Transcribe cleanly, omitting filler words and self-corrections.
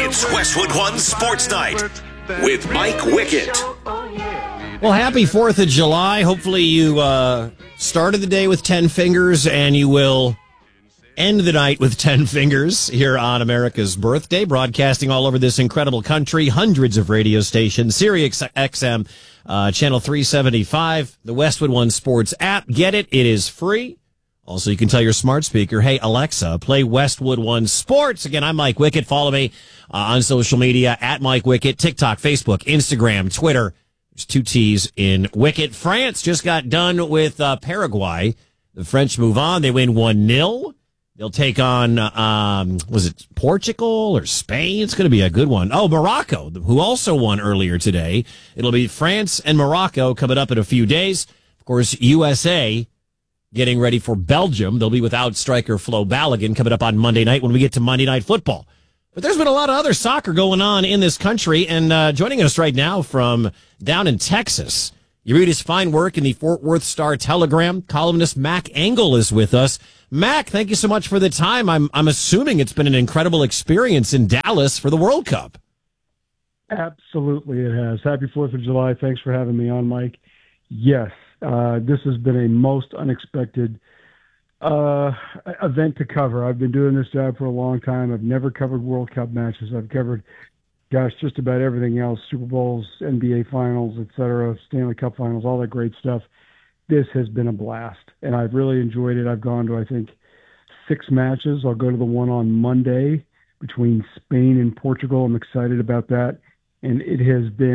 It's Westwood One Sports Night with Mike Wickett. Well, happy 4th of July. Hopefully you started the day with 10 fingers and you will end the night with 10 fingers here on America's birthday, broadcasting all over this incredible country, hundreds of radio stations, Sirius XM, channel 375, the Westwood One Sports app. Get it. It is free. Also, you can tell your smart speaker, hey, Alexa, play Westwood One Sports. Again, I'm Mike Wickett. Follow me on social media at Mike Wickett, TikTok, Facebook, Instagram, Twitter. There's 2 T's in Wickett. France just got done with Paraguay. The French move on. They win 1-0. They'll take on, was it Portugal or Spain? It's going to be a good one. Oh, Morocco, who also won earlier today. It'll be France and Morocco coming up in a few days. Of course, USA getting ready for Belgium. They'll be without striker Flo Balogun coming up on Monday night when we get to Monday Night Football. But there's been a lot of other soccer going on in this country, and joining us right now from down in Texas, you read his fine work in the Fort Worth Star-Telegram. Columnist Mac Engel is with us. Mac, thank you so much for the time. I'm assuming it's been an incredible experience in Dallas for the World Cup. Absolutely, it has. Happy 4th of July. Thanks for having me on, Mike. Yes. This has been a most unexpected event to cover. I've been doing this job for a long time. I've never covered World Cup matches. I've covered, just about everything else, Super Bowls, NBA Finals, etc., Stanley Cup Finals, all that great stuff. This has been a blast, and I've really enjoyed it. I've gone to, I think, 6 matches. I'll go to the one on Monday between Spain and Portugal. I'm excited about that, and it has been